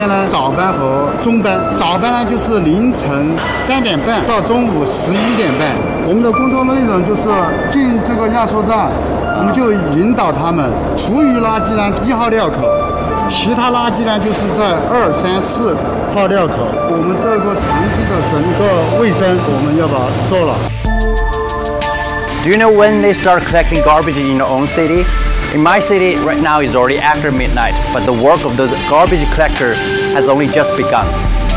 现在早班和中班，早班呢就是凌晨3点半到中午11点半。我们的工作内容就是进这个压缩站，我们就引导他们，厨余垃圾呢1号料口，其他垃圾呢就是在2、3、4号料口。我们这个场地的整个卫生我们要把它做了。 Do you know when they start collecting garbage in your own city? In my city, right now is already after midnight, but the work of the garbage collector has only just begun.